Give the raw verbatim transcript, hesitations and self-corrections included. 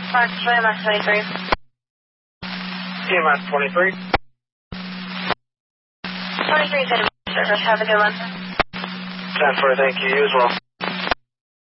Fox, T M S twenty-three. T M S twenty-three. twenty-three, good service. Have a good one. ten four, thank you. You as well.